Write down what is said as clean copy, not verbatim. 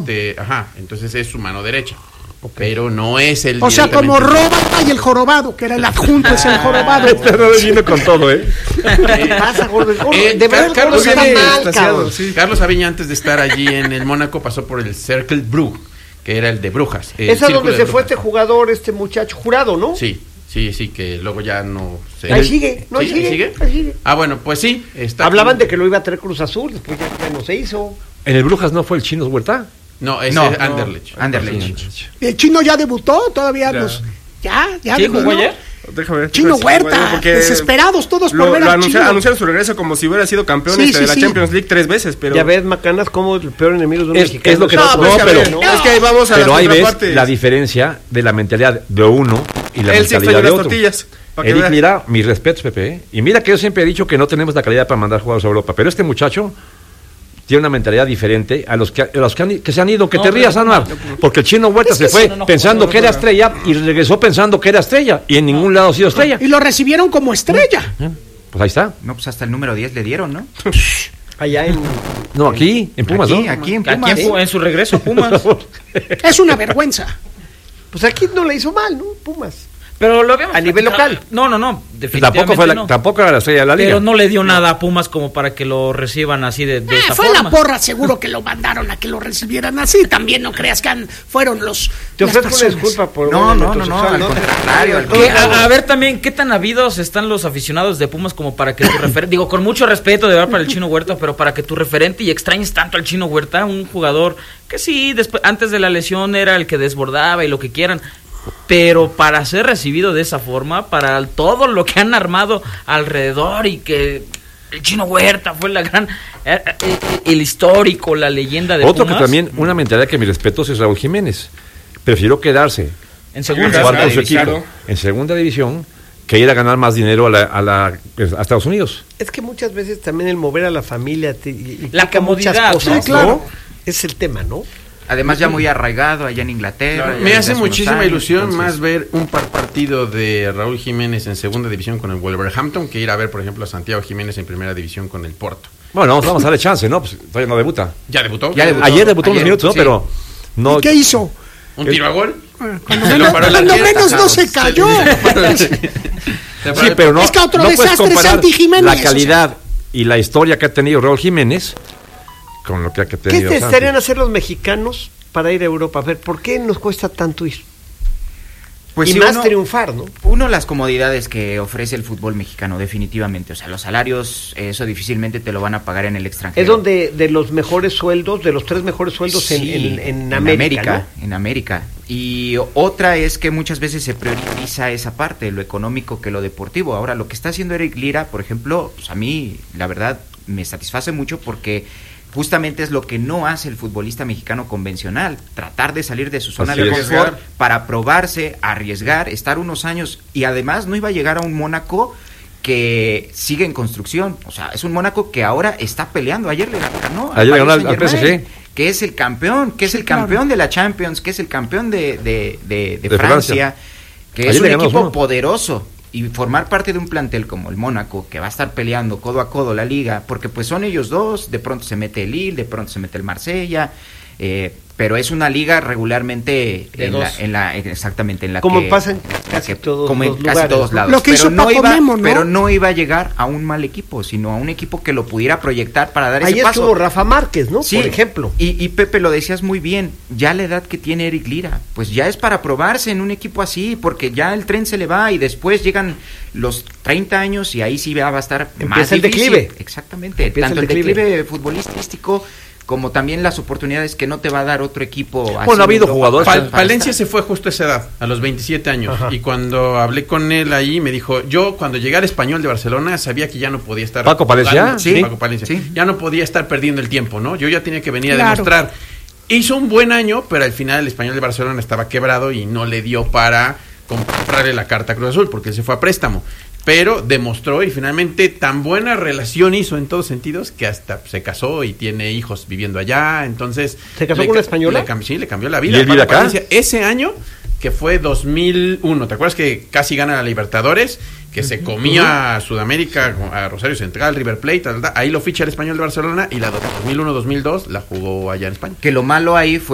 entonces es su mano derecha. Pero no es el. O sea, como Róbata y el jorobado, que era el adjunto, es el jorobado. Vino con todo, ¿Qué pasa, gordo? De verdad, Carlos Aviña, antes de estar allí en el Mónaco, pasó por el Cercle Brugge, que era el de Brujas. Esa es donde se fue este jugador, este muchacho Jurado, ¿no? Sí, que luego ya no sé. Ahí sigue, ¿no? Ahí sigue. Bueno, pues sí. Hablaban de que lo iba a traer Cruz Azul, después ya no se hizo. ¿En el Brujas no fue el Chino Huerta? No, ese es Anderlecht. El Chino ya debutó, todavía nos... Ya jugó ayer. Déjame ver. Chino Huerta, desesperados todos por ver al Chino. Anunciaron su regreso como si hubiera sido campeón de la Champions League 3 veces, pero... Ya ves, Macanas, como el peor enemigo de un mexicano. Es lo que es que ahí vamos a pero la ahí ves parte. La diferencia de la mentalidad de uno y la mentalidad de otro. Tortillas, Eric Lira, mis respetos, Pepe. Y mira que yo siempre he dicho que no tenemos la calidad para mandar jugadores a Europa, pero este muchacho tiene una mentalidad diferente a los que se han ido. Que te rías, Anuar, porque el Chino Huerta se fue pensando que era estrella y regresó pensando que era estrella y en ningún lado ha sido estrella. Y lo recibieron como estrella. Pues ahí está. No, pues hasta el número 10 le dieron, ¿no? Allá en... No, aquí, en Pumas, ¿no? Aquí en Pumas. En su regreso a Pumas. Es una vergüenza. Pues aquí no le hizo mal, ¿no? Pumas. Pero lo habíamos a nivel local. No, definitivamente tampoco era la estrella de la liga. Pero no le dio nada a Pumas como para que lo reciban así de esta fue forma. La porra, seguro que lo mandaron a que lo recibieran así. También no creas que fueron los... Te ofrezco una disculpa por... No, al contrario. A ver también, ¿qué tan habidos están los aficionados de Pumas como para que tu referente... Digo, con mucho respeto de verdad para el Chino Huerta, pero para que tu referente y extrañes tanto al Chino Huerta, un jugador que sí, antes de la lesión era el que desbordaba y lo que quieran... Pero para ser recibido de esa forma, para todo lo que han armado alrededor y que el Chino Huerta fue la gran, el histórico, la leyenda de Otro Pumas. Que también, una mentalidad que mi respeto es Raúl Jiménez. Prefirió quedarse en segunda con su equipo en segunda división que ir a ganar más dinero a Estados Unidos. Es que muchas veces también el mover a la familia la comodidad, muchas cosas, sí, claro. ¿no? Es el tema, ¿no? Además ya muy arraigado allá en Inglaterra. Me hace muchísima ilusión más ver un partido de Raúl Jiménez en segunda división con el Wolverhampton que ir a ver, por ejemplo, a Santiago Jiménez en primera división con el Porto. Bueno, vamos a darle chance, ¿no? Pues todavía no debuta. ¿Ya debutó? Ayer debutó unos minutos, ¿no? Sí. Pero no. ¿Y qué hizo? ¿Un tiro a gol? Cuando menos no se cayó. Sí, pero no, es que otro no puedes desastre comparar Santi Jiménez. La calidad y la historia que ha tenido Raúl Jiménez con lo que ha tenido. ¿Qué necesitarían hacer los mexicanos para ir a Europa? A ver, ¿por qué nos cuesta tanto ir? Pues y si más triunfar, ¿no? Uno, las comodidades que ofrece el fútbol mexicano, definitivamente. O sea, los salarios, eso difícilmente te lo van a pagar en el extranjero. Es donde de los mejores sueldos, de los 3 mejores sueldos sí, en América, ¿no? En América. Y otra es que muchas veces se prioriza esa parte, lo económico que lo deportivo. Ahora, lo que está haciendo Eric Lira, por ejemplo, pues a mí, la verdad, me satisface mucho porque justamente es lo que no hace el futbolista mexicano convencional, tratar de salir de su zona de confort para probarse, arriesgar, estar unos años, y además no iba a llegar a un Mónaco que sigue en construcción. O sea, es un Mónaco que ahora está peleando. Ayer le ganó al PSG, que es el campeón, campeón de la Champions, que es el campeón de Francia, que es un equipo poderoso. Y formar parte de un plantel como el Mónaco, que va a estar peleando codo a codo la liga, porque pues son ellos dos, de pronto se mete el Lille, de pronto se mete el Marsella, pero es una liga regularmente exactamente en la como que pasa en casi todos los lugares, casi todos lados. Lo que hizo Paco Memo, ¿no? Pero no iba a llegar a un mal equipo, sino a un equipo que lo pudiera proyectar para dar ese paso. Ahí estuvo Rafa Márquez, ¿no? Sí, por ejemplo. Y Pepe, lo decías muy bien, ya la edad que tiene Eric Lira, pues ya es para probarse en un equipo así, porque ya el tren se le va y después llegan los 30 años y ahí sí va a estar más el difícil. Declive. Exactamente, tanto el declive futbolístico como también las oportunidades que no te va a dar otro equipo. Bueno, ha habido jugadores. Palencia se fue justo a esa edad, a los 27 años. Ajá. Y cuando hablé con él ahí, me dijo, yo cuando llegué al Español de Barcelona sabía que ya no podía estar... ¿Paco Palencia? Sí, Paco Palencia. Sí. Ya no podía estar perdiendo el tiempo, ¿no? Yo ya tenía que venir a demostrar. Hizo un buen año, pero al final el Español de Barcelona estaba quebrado y no le dio para comprarle la carta a Cruz Azul, porque él se fue a préstamo. Pero demostró y finalmente tan buena relación hizo en todos sentidos que hasta se casó y tiene hijos viviendo allá. Entonces, ¿se casó con una española? Sí, le cambió la vida. ¿Y él vive acá? Ese año, que fue 2001, ¿te acuerdas que casi gana la Libertadores? Que se comía a Sudamérica, a Rosario Central, River Plate, ahí lo ficha el Español de Barcelona y la 2001-2002 la jugó allá en España. Que lo malo ahí fue